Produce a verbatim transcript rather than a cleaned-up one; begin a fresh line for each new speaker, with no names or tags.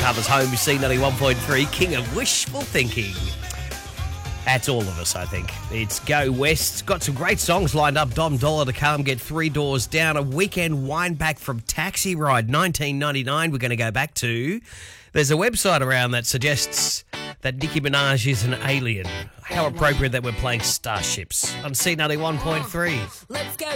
Harbour's home, C ninety-one point three, king of wishful thinking. That's all of us, I think. It's Go West. Got some great songs lined up. Dom Dollar to come, get Three Doors Down. A weekend wind back from Taxi Ride, nineteen ninety-nine. We're going to go back to. There's a website around that suggests that Nicki Minaj is an alien. How appropriate that we're playing Starships on C ninety-one point three.
Let's go